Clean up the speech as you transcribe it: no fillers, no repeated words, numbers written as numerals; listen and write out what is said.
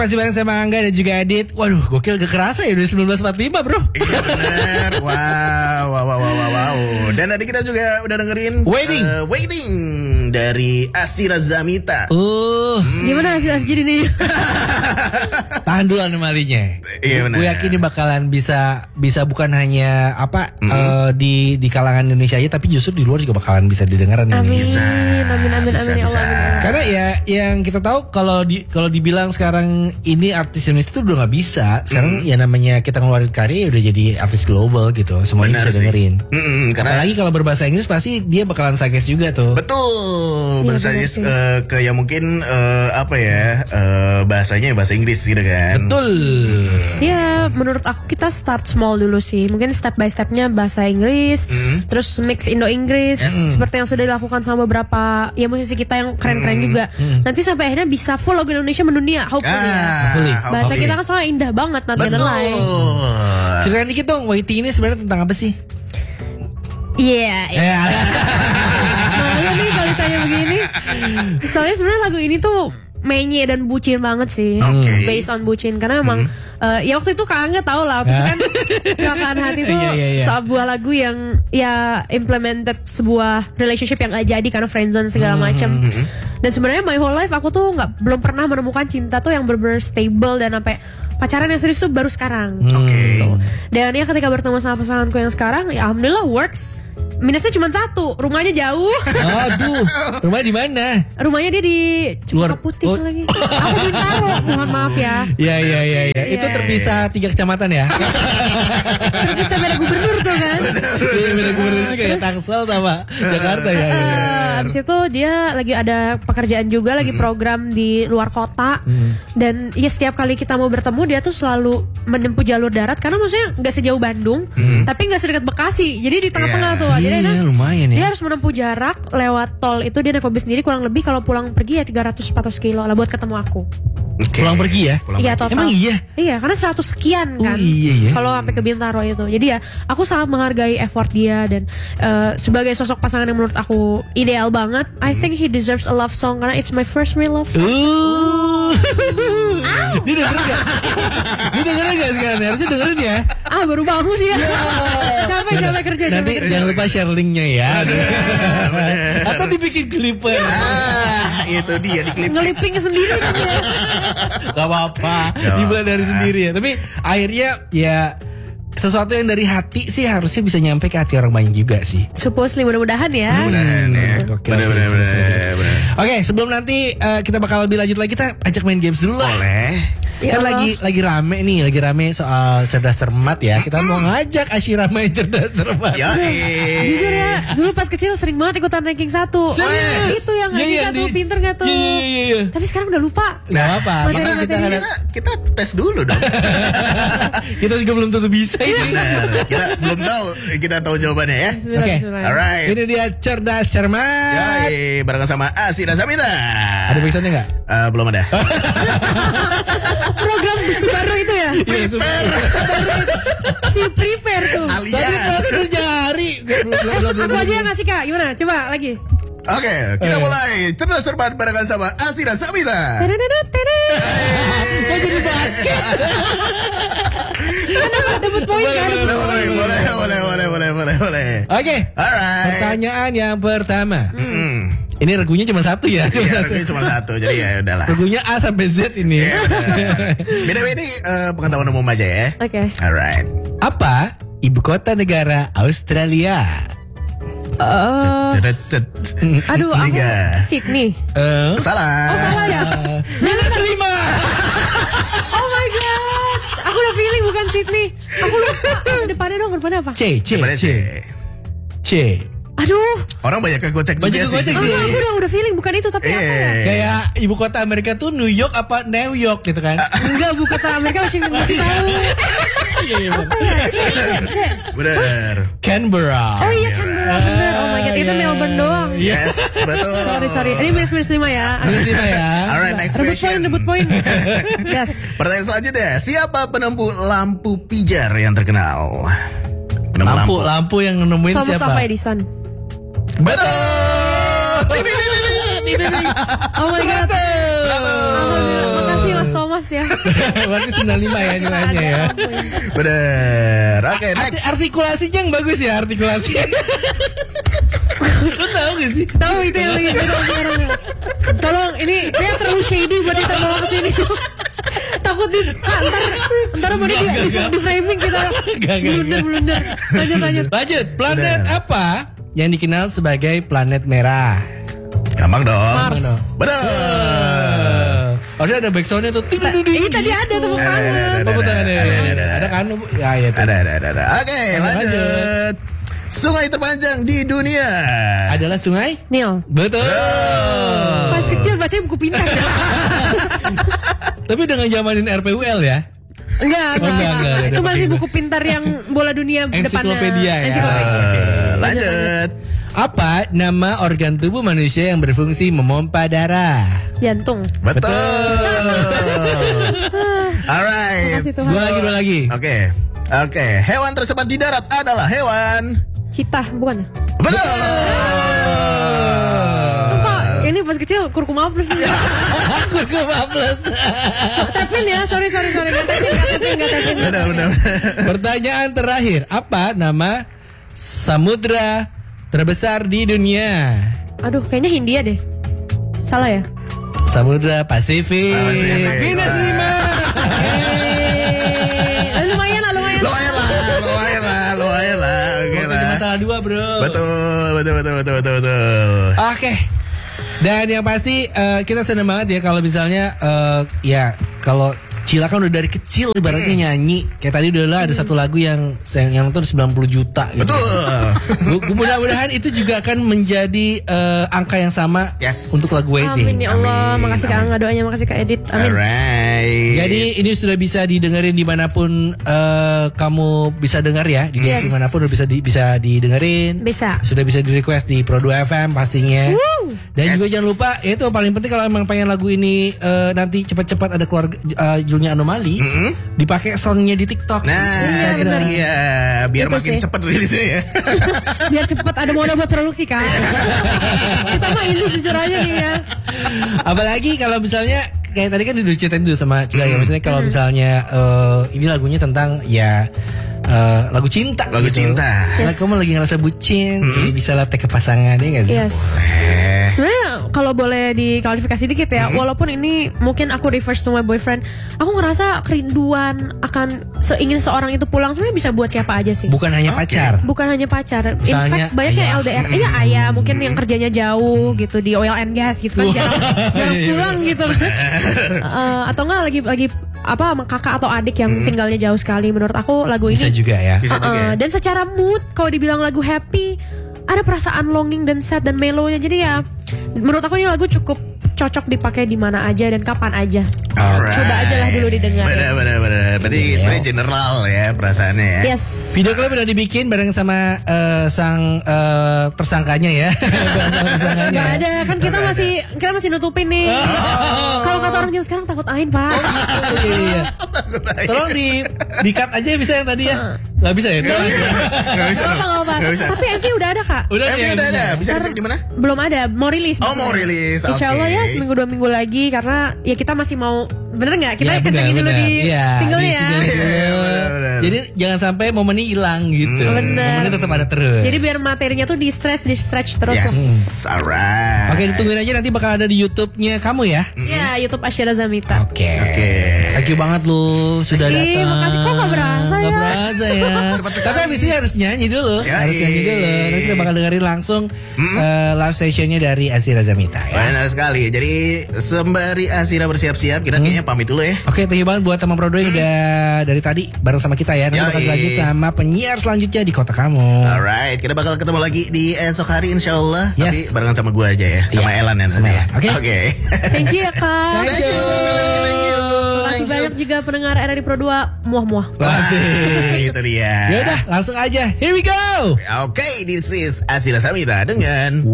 masih bareng sama Angga dan juga Adit. Waduh, gokil gak kerasa ya udah 1945 bro. Iya bener. Wow. Dan tadi kita juga udah dengerin Waiting dari Asira Zamita. Gimana hasil jadi nih? Tahan dulu anomalinya. Iya benar. Gue yakin ini bakalan bisa bukan hanya di kalangan Indonesia aja, tapi justru di luar juga bakalan bisa didengar nih. Amin. Bisa. Amin ya Allah. Amin. Karena ya yang kita tahu kalau dibilang sekarang ini artis Indonesia itu udah nggak bisa. Sekarang ya namanya kita ngeluarin karya udah jadi artis global gitu. Semuanya bisa dengerin. Karena apalagi kalau berbahasa Inggris pasti dia bakalan suggest juga tuh. Betul. Bahasa Inggris ke yang mungkin bahasanya bahasa Inggris gitu kan. Betul. Ya menurut aku kita start small dulu sih. Mungkin step by stepnya bahasa Inggris, terus mix Indo-Inggris, seperti yang sudah dilakukan sama beberapa ya musisi kita yang keren-keren juga. Nanti sampai akhirnya bisa full lagu Indonesia mendunia, hopefully ya. Bahasa kita kan soalnya indah banget, not gonna lie. Ceritain dikit dong, Waiting ini sebenarnya tentang apa sih? Iya. Malu nih kalau ditanya begini. Soalnya sebenarnya lagu ini tuh menye dan bucin banget sih. Based on bucin. Karena emang ya waktu itu Kak Angga tau lah, waktu itu kan Celakaan Hati itu sebuah lagu yang ya implemented sebuah relationship yang gak jadi karena friendzone segala macam. Dan sebenarnya my whole life aku tuh belum pernah menemukan cinta tuh yang bener-bener stable dan sampai pacaran yang serius tuh baru sekarang. Gitu. Dan ya ketika bertemu sama pasanganku yang sekarang, ya alhamdulillah works. Minusnya cuma satu, rumahnya jauh. Aduh, rumahnya di mana? Rumahnya dia di Cempaka Putih lagi. Aku Bintaro, mohon maaf ya. Iya. Itu terpisah 3 kecamatan ya. Terpisah beda gubernur tuh kan. Iya, beda gubernur juga ya, Tangsel sama Jakarta ya. Abis itu dia lagi ada pekerjaan juga, lagi program di luar kota. Dan ya setiap kali kita mau bertemu dia tuh selalu menempuh jalur darat karena maksudnya nggak sejauh Bandung, tapi nggak sedekat Bekasi. Jadi di tengah-tengah tuh. Iya, lumayan ya. Dia harus menempuh jarak lewat tol itu, dia naik mobil sendiri kurang lebih kalau pulang pergi ya 300-400 kilo lah buat ketemu aku. Pulang pergi ya? Iya total. Emang iya? Iya karena 100 sekian kan. Iya. Kalau sampai ke Bintaro itu. Jadi ya aku sangat menghargai effort dia. Dan sebagai sosok pasangan yang menurut aku ideal banget, I think he deserves a love song karena it's my first real love song. Dia dengerin gak? Dia dengerin gak sekarang? Harusnya dengerin ya. Baru bangun dia. Capek kerja. Nanti jangan lupa share linknya ya. Atau dibikin clipper. Itu dia di klip. Ngeliping sendiri kan ya. Gak apa-apa. Dibuat dari sendiri ya. Tapi akhirnya ya sesuatu yang dari hati sih harusnya bisa nyampe ke hati orang banyak juga sih. Supposedly mudah-mudahan ya. Mudah-mudahan ya. Bener. Oke, sebelum nanti kita bakal lebih lanjut lagi, kita ajak main games dulu lah. Boleh. Kan lagi rame soal cerdas cermat ya. Kita mau ngajak Asyira main cerdas cermat. Jujur ya, dulu pas kecil sering banget ikutan ranking 1. Itu yang gak bisa tuh, pinter gak tuh. Iya. Tapi sekarang udah lupa. Gak apa-apa. Kita tes dulu dong. Kita juga belum tentu bisa ini. Benar. Kita belum tahu. Kita tahu jawabannya ya. Oke. Alright. Ini dia cerdas cermat. Barengan sama Asira Zamita. Ada backsoundnya gak? Belum ada. Program baru itu ya? Si prepare tuh. Alias. Baru jari. Aku aja yang ngasih Kak. Gimana? Coba lagi. Oke, kita mulai cerdas cermat barengan sama Asira Zamita. Kok jadi basket? Dapat poin kan? Boleh. Oke. Alright. Pertanyaan yang pertama. Ini regunya cuma satu ya? Iya, regunya cuma satu. Jadi ya udahlah. Regunya A sampai Z ini. Beda-beda ini pengetahuan umum aja ya. Oke. Alright. Apa ibu kota negara Australia? Aduh, aku Sydney. Salah. Salah ya? Minus 5. Oh my god. Aku udah feeling bukan Sydney. Aku lupa. Depannya apa? C. Aduh. Orang banyak kegocek juga sih. Aku udah feeling bukan itu, tapi apa ya? Kayak ibu kota Amerika tuh New York apa New York gitu kan? Enggak, ibu kota Amerika masih tahu. Iya. Bener. Canberra. Oh iya Canberra, bener. Oh my god, itu Melbourne doang. Yes, betul. Sorry. Ini minus 5 ya. Alright, next question. Rebut poin. Yes. Pertanyaan selanjutnya, siapa penempuh lampu pijar yang terkenal? Lampu yang nemuin Thomas siapa? Alva Edison. Betul. Oh my god. Makasih Mas Thomas. Mas ya. Berarti 95 ya nilainya ya. Bener. Oke, next. Artikulasinya yang bagus ya, artikulasinya. Lo tahu gak sih? Tahu itu yang lagi sekarang. Tolong, ini kayak terlalu shady buat kita bawa ke sini. Takut ntar mau di framing kita. Blunder. Lanjut. Planet apa yang dikenal sebagai planet merah? Gampang dong. Mars. Bener. Harusnya ada backsoundnya tuh. Ini tadi ada tepuk tangan. Ada kan? Ya. Ada. Oke, lanjut. Sungai terpanjang di dunia adalah sungai Nil. Betul. Pas kecil baca buku pintar. Tapi dengan zamanin RPUL ya. Enggak. Itu masih buku pintar yang bola dunia depannya. Ensiklopedia ya. Lanjut. Apa nama organ tubuh manusia yang berfungsi memompa darah? Jantung. Betul. Alright. Dua lagi. Oke. Hewan tercepat di darat adalah hewan Citah, bukan? Betul. Sumpah, ini pas kecil kurkuma plus nih. Kurkuma plus. Tapin ya, sorry. Nggak tapin. Benar. Pertanyaan terakhir, apa nama samudra terbesar di dunia? Aduh, kayaknya Hindia deh. Salah ya? Samudra Pasifik. Minus 5. Lumayan lah. Oke lah. Masalah 2 bro. Betul. Oke. Dan yang pasti kita senang banget ya kalau misalnya ya kalau Cila kan udah dari kecil ibaratnya nyanyi. Kayak tadi udah ada satu lagu yang nonton 90 juta gitu. Betul. Mudah-mudahan itu juga akan menjadi angka yang sama untuk lagu Waiting. Amin ya Allah. Makasih Kak Angga doanya, makasih Kak Edit. Amin. Alright. Jadi ini sudah bisa didengerin dimanapun kamu bisa dengar ya. Dimanapun udah bisa didengerin. Bisa. Sudah bisa di request di Pro 2 FM pastinya. Dan juga jangan lupa itu paling penting kalau emang pengen lagu ini nanti cepat-cepat ada keluar judulnya Anomali, dipakai soundnya di TikTok. Nah, itu dia. Biar itu makin sih. cepat rilisnya ya. Biar cepat ada modal buat produksi kan. Kita mah ini jujur aja nih ya. Apalagi kalau misalnya kayak tadi kan udah ceritain dulu sama Cila ya, misalnya kalau misalnya ini lagunya tentang ya lagu cinta. Lagu cinta. Nah, kamu lagi ngerasa bucin, jadi bisa latih ke pasangan ya nggak sih? Yes. Sebenarnya kalau boleh diklarifikasi dikit ya, walaupun ini mungkin aku refers to my boyfriend, aku ngerasa kerinduan akan ingin seorang itu pulang sebenarnya bisa buat siapa aja sih. Bukan hanya pacar. Bukan hanya pacar. In Misalnya fact banyak yang LDR. Iya ayah mungkin yang kerjanya jauh gitu di oil and gas gitu kan jarang pulang gitu. Atau enggak lagi apa sama kakak atau adik yang tinggalnya jauh sekali. Menurut aku lagu ini bisa juga ya. Dan secara mood kalau dibilang lagu happy ada perasaan longing dan sad dan mellow-nya. Jadi ya menurut aku ini lagu cukup cocok dipakai di mana aja dan kapan aja. Coba aja lah dulu didengar. Benar. Berarti sebenarnya general ya perasaannya ya. Yes. Video klip udah dibikin bareng sama sang tersangkanya ya. Gak ada kan kita masih nutupin nih. Kalau kata orang jam sekarang takut ain Pak. Iya. Tolong di cut aja bisa yang tadi ya. Gak bisa ya? Gak bisa. Tapi MV udah ada Kak. Udah ada. Bisa dicek di mana? Belum ada. Mau rilis. Mau rilis. Insya Allah ya seminggu 2 minggu lagi karena ya kita masih mau bener nggak kita kencengin dulu di singlenya ya. Jadi jangan sampai momennya hilang gitu. Momennya tetap ada terus. Jadi biar materinya tuh di stretch terus. Yes, alright. Oke, ditungguin aja nanti bakal ada di YouTube-nya kamu ya. Iya, YouTube Asyira Zamita. Oke. Thank you banget lu sudah datang. Makasih kok gak berasa ya. Gak berasa ya. Cepat sekali. Tapi abis ini harus nyanyi dulu. Nanti kita bakal dengerin langsung live sessionnya dari Asyira Zamita ya. Benar sekali. Jadi sembari Asyira bersiap-siap, kita kayaknya pamit dulu ya. Oke, thank you banget buat teman Pro 2 yang udah dari tadi bareng sama kita ya. Nanti bakal lanjut sama penyiar selanjutnya di kota kamu. Alright, kita bakal ketemu lagi di esok hari insyaallah. Yes. Tapi barengan sama gue aja ya, sama Elan ya nanti. Oke. Thank you ya Kak. Thank you. Masih banyak juga pendengar RRI Pro 2 muah-muah. Itu dia. Yaudah, langsung aja. Here we go. Oke, this is Asyira Zamita dengan